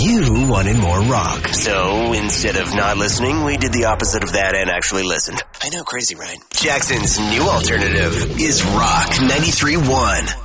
You wanted more rock. So instead of not listening, we did the opposite of that and actually listened. I know, crazy, right? Jackson's new alternative is Rock 93.1.